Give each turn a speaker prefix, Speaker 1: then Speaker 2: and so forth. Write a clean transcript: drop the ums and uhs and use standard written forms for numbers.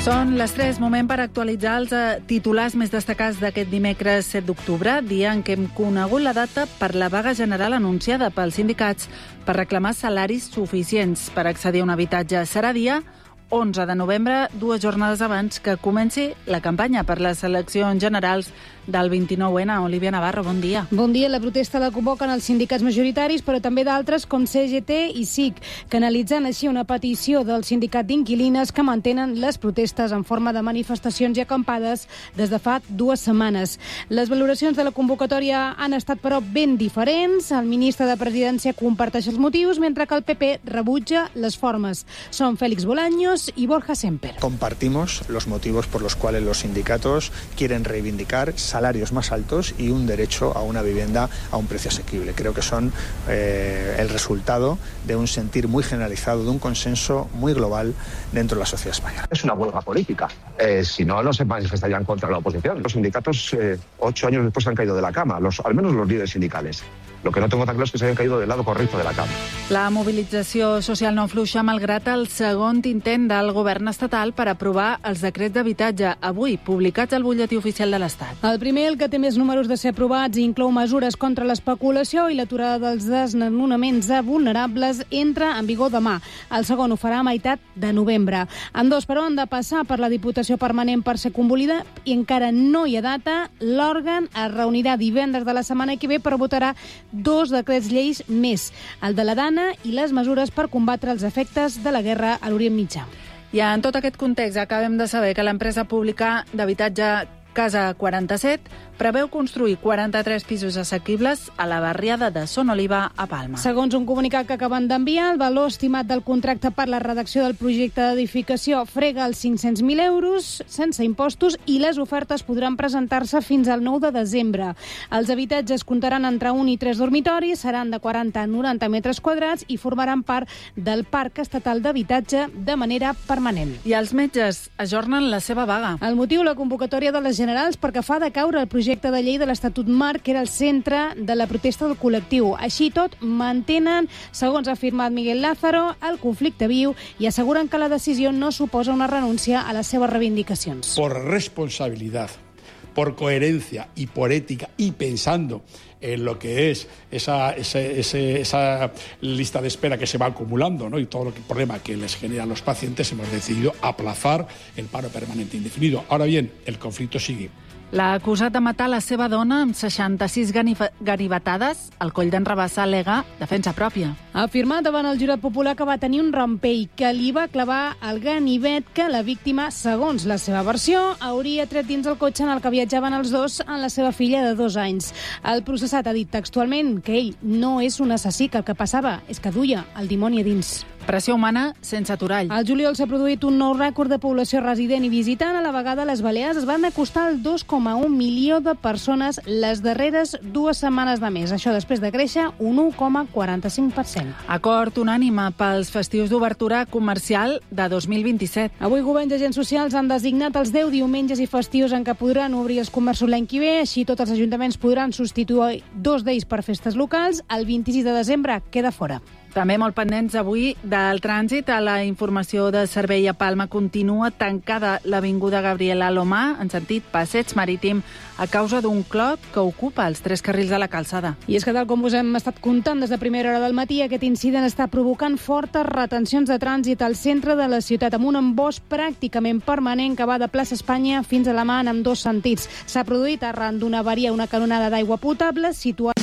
Speaker 1: Són les 3, moment per actualitzar els titulars més destacats d'aquest dimecres 7 d'octubre, dia en què hem conegut la data per la vaga general anunciada pels sindicats per reclamar salaris suficients per accedir a un habitatge. Serà dia 11 de novembre, 2 jornades abans que comenci la campanya per les eleccions generals del 29N. Olivia Navarro, bon dia.
Speaker 2: Bon dia. La protesta la convoquen els sindicats majoritaris, però també d'altres com CGT i SIC, canalitzant així una petició del sindicat d'inquilines que mantenen les protestes en forma de manifestacions i acampades des de fa 2 setmanes. Les valoracions de la convocatòria han estat, però, ben diferents. El ministre de Presidència comparteix els motius, mentre que el PP rebutja les formes. Són Félix Bolaños y Borja Semper.
Speaker 3: Compartimos los motivos por los cuales los sindicatos quieren reivindicar salarios más altos y un derecho a una vivienda a un precio asequible. Creo que son el resultado de un sentir muy generalizado, de un consenso muy global dentro de la sociedad española.
Speaker 4: Es una huelga política. Si no, no se manifestarían contra la oposición. Los sindicatos, 8 años después, han caído de la cama, al menos los líderes sindicales. Lo que no tengo tan claro es que se hayan caído del lado correcto de la cama.
Speaker 1: La mobilització social no afluixa malgrat el segon intent del govern estatal per aprovar els decrets d'habitatge, avui publicats al butlletí oficial de l'Estat.
Speaker 2: El primer, el que té més números de ser aprovats, inclou mesures contra l'especulació i l'aturada dels desnonaments a vulnerables, entra en vigor demà. El segon ho farà a meitat de novembre. Ambdós, però, han de passar per la Diputació Permanent per ser convalida i encara no hi ha data. L'òrgan es reunirà divendres de la setmana que ve per votar 2 decrets lleis més, el de la Dana i les mesures per combatre els efectes de la guerra a l'Orient Mitjà.
Speaker 1: I en tot aquest context acabem de saber que l'empresa pública d'habitatge Casa 47 preveu construir 43 pisos assequibles a la barriada de Son Oliva, a Palma.
Speaker 2: Segons un comunicat que acaben d'enviar, el valor estimat del contracte per la redacció del projecte d'edificació frega els 500.000 euros sense impostos i les ofertes podran presentar-se fins al 9 de desembre. Els habitatges comptaran entre 1 i 3 dormitoris, seran de 40 a 90 metres quadrats i formaran part del Parc Estatal d'Habitatge de manera permanent.
Speaker 1: I els metges ajornen la seva vaga.
Speaker 2: El motiu, la convocatòria de les generals perquè fa de caure el projecte de llei de l'Estatut Marc, que era el centre de la protesta del col·lectiu. Així tot, mantenen, segons ha afirmat Miguel Lázaro, el conflicte viu i asseguren que la decisió no suposa una renúncia a les seves reivindicacions.
Speaker 5: Por responsabilidad, por coherencia y por ética y pensando en lo que es esa lista de espera que se va acumulando, ¿no? Y todo el problema que les generan los pacientes, hemos decidido aplazar el paro permanente indefinido. Ahora bien, el conflicto sigue.
Speaker 1: L'ha acusat de matar la seva dona amb 66 ganivetades. El coll d'en Rabassa al·lega defensa pròpia.
Speaker 2: Ha afirmat davant el jurat popular que va tenir un rampell, que li va clavar el ganivet que la víctima, segons la seva versió, hauria tret dins el cotxe en el que viatjaven els dos amb la seva filla de 2 anys. El processat ha dit textualment que ell no és un assassí, que el que passava és que duia el dimoni a dins.
Speaker 1: Pressió humana sense aturall.
Speaker 2: Al juliol s'ha produït un nou rècord de població resident i visitant. A la vegada, les Balears es van acostar al 2,1 milió de persones les darreres 2 setmanes de mes. Això després de créixer un 1,45%.
Speaker 1: Acord unànime pels festius d'obertura comercial de 2027.
Speaker 2: Avui governs i agents socials han designat els 10 diumenges i festius en què podran obrir els comerços l'any que ve. Així, tots els ajuntaments podran substituir 2 d'ells per festes locals. El 26 de desembre queda fora.
Speaker 1: També molt pendents avui del trànsit. A la informació de servei a Palma continua tancada l'avinguda Gabriela Alomar en sentit passeig marítim a causa d'un clot que ocupa els 3 carrils de la calçada.
Speaker 2: I és que, tal com us hem estat contant des de primera hora del matí, aquest incident està provocant fortes retencions de trànsit al centre de la ciutat, amb un embòs pràcticament permanent que va de plaça Espanya fins a la Man en 2 sentits. S'ha produït arran d'una avaria una canonada d'aigua potable situada